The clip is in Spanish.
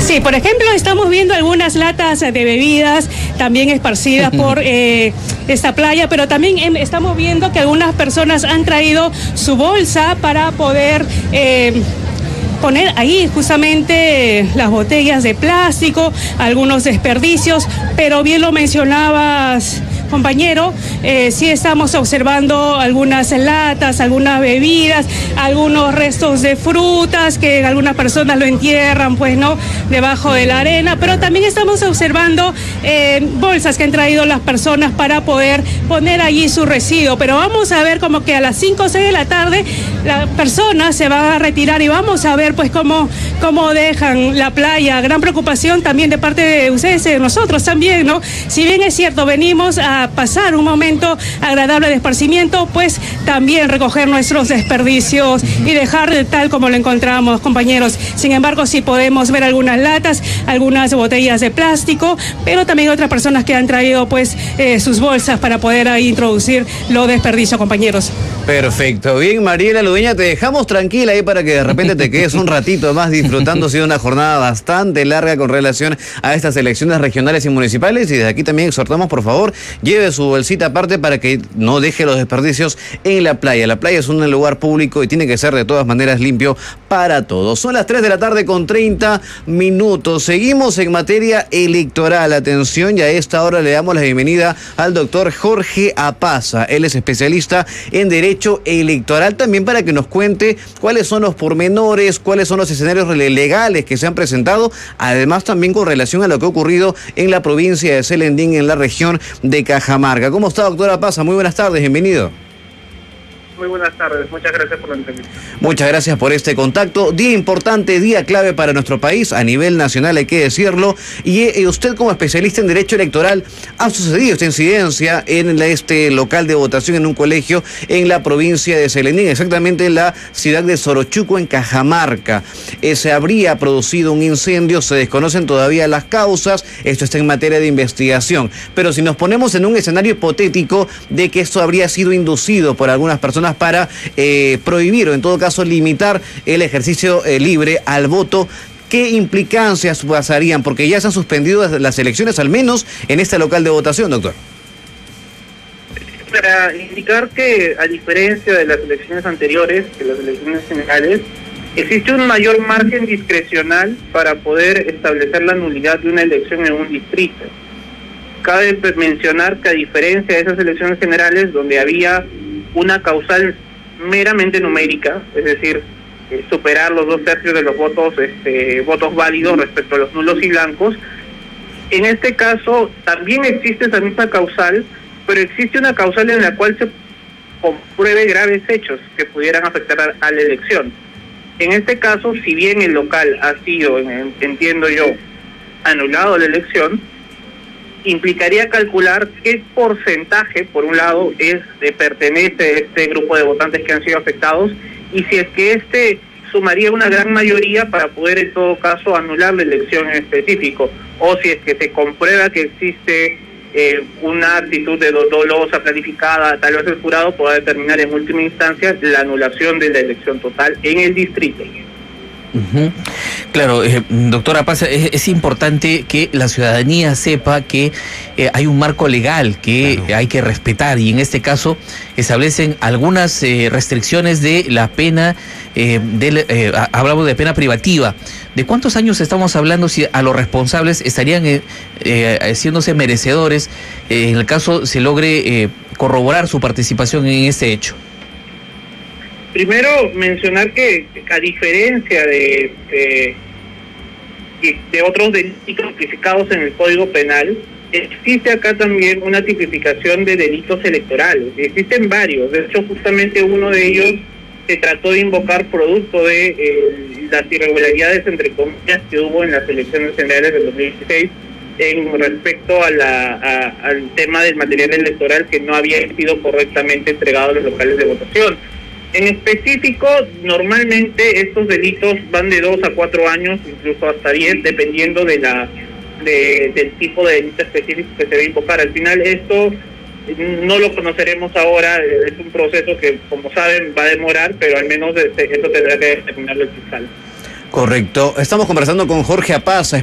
Sí, por ejemplo, estamos viendo algunas latas de bebidas también esparcidas por esta playa, pero también estamos viendo que algunas personas han traído su bolsa para poder poner ahí justamente las botellas de plástico, algunos desperdicios, pero bien lo mencionabas, compañero, sí estamos observando algunas latas, algunas bebidas, algunos restos de frutas que algunas personas lo entierran, pues, ¿no?, debajo de la arena, pero también estamos observando bolsas que han traído las personas para poder poner allí su residuo, pero vamos a ver como que a las 5 o 6 de la tarde las personas se van a retirar y vamos a ver pues cómo dejan la playa. Gran preocupación también de parte de ustedes, de nosotros también, ¿no? Si bien es cierto, venimos a pasar un momento agradable de esparcimiento, pues también recoger nuestros desperdicios y dejar tal como lo encontramos, compañeros. Sin embargo, sí podemos ver algunas latas, algunas botellas de plástico, pero también otras personas que han traído pues sus bolsas para poder ahí introducir los desperdicios, compañeros. Perfecto. Bien, Mariela Ludeña, te dejamos tranquila ahí para que de repente te quedes un ratito más disfrutando. Ha sido una jornada bastante larga con relación a estas elecciones regionales y municipales, y desde aquí también exhortamos, por favor, lleve su bolsita aparte para que no deje los desperdicios en la playa. La playa es un lugar público y tiene que ser de todas maneras limpio para todos. Son las 3 de la tarde con 30 minutos. Seguimos en materia electoral. Atención, y a esta hora le damos la bienvenida al doctor Jorge Apaza. Él es especialista en Derecho Electoral, también para que nos cuente cuáles son los pormenores, cuáles son los escenarios legales que se han presentado, además también con relación a lo que ha ocurrido en la provincia de Selendín, en la región de Cajamarca. ¿Cómo está, doctor Apaza? Muy buenas tardes, bienvenido. Muy buenas tardes, muchas gracias por la entrevista. Muchas gracias por este contacto. Día importante, día clave para nuestro país, a nivel nacional hay que decirlo, y usted como especialista en Derecho Electoral, ha sucedido esta incidencia en este local de votación en un colegio en la provincia de Selendín, exactamente en la ciudad de Sorochuco, en Cajamarca. Se habría producido un incendio, se desconocen todavía las causas, esto está en materia de investigación, pero si nos ponemos en un escenario hipotético de que esto habría sido inducido por algunas personas para prohibir o en todo caso limitar el ejercicio libre al voto, ¿qué implicancias pasarían? Porque ya se han suspendido las elecciones, al menos en este local de votación, doctor. Para indicar que, a diferencia de las elecciones anteriores, que las elecciones generales, existe un mayor margen discrecional para poder establecer la nulidad de una elección en un distrito. Cabe mencionar que, a diferencia de esas elecciones generales, donde había una causal meramente numérica, es decir, superar los 2/3 de los votos válidos respecto a los nulos y blancos, en este caso también existe esa misma causal, pero existe una causal en la cual se compruebe graves hechos que pudieran afectar a la elección. En este caso, si bien el local ha sido, entiendo yo, anulado la elección, implicaría calcular qué porcentaje, por un lado, pertenece a este grupo de votantes que han sido afectados, y si es que sumaría una gran mayoría para poder en todo caso anular la elección en específico, o si es que se comprueba que existe una actitud de dolosa planificada, tal vez el jurado podrá determinar en última instancia la anulación de la elección total en el distrito. Claro, doctora Paz, es importante que la ciudadanía sepa que hay un marco legal que hay que respetar, y en este caso establecen algunas restricciones de la pena, hablamos de pena privativa. ¿De cuántos años estamos hablando si a los responsables estarían haciéndose merecedores en el caso se logre corroborar su participación en este hecho? Primero, mencionar que a diferencia de otros delitos tipificados en el Código Penal, existe acá también una tipificación de delitos electorales. Existen varios. De hecho, justamente uno de ellos se trató de invocar producto de las irregularidades, entre comillas, que hubo en las elecciones generales del 2016 en respecto al tema del material electoral que no había sido correctamente entregado a los locales de votación. En específico, normalmente estos delitos van de 2 a 4 años, incluso hasta 10, dependiendo del tipo de delito específico que se va a invocar. Al final, esto no lo conoceremos ahora, es un proceso que, como saben, va a demorar, pero al menos eso tendrá que determinarlo el fiscal. Correcto. Estamos conversando con Jorge Apaza,